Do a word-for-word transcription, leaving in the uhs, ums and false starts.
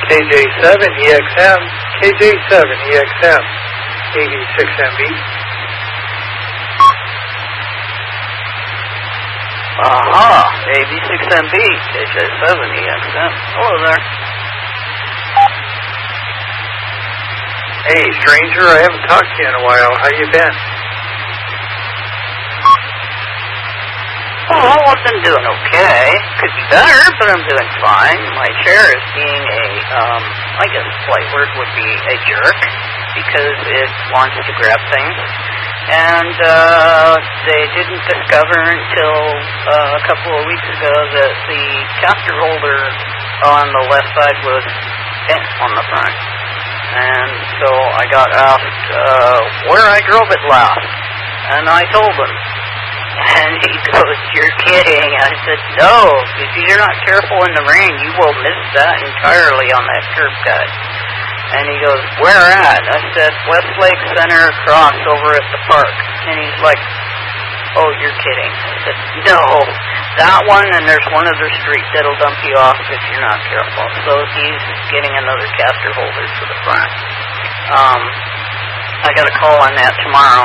K J seven E X M, K J seven E X M, A V six M B. Aha, A V six M B, K J seven E X M. Hello there. Hey, stranger, I haven't talked to you in a while. How you been? Oh, I've been doing okay. Could be better, but I'm doing fine. My chair is being a, um, I guess the polite word would be a jerk, because it wants to grab things. And, uh, they didn't discover until uh, a couple of weeks ago that the caster holder on the left side was bent on the front. And so I got asked, uh, where I drove it last. And I told him. And he goes, you're kidding. I said, no, if you're not careful in the rain, you will miss that entirely on that curb cut. And he goes, where at? I said, Westlake Center across over at the park. And he's like, oh, you're kidding. I said, no, that one, and there's one other street that'll dump you off if you're not careful. So he's getting another caster holder for the front. Um, I got a call on that tomorrow.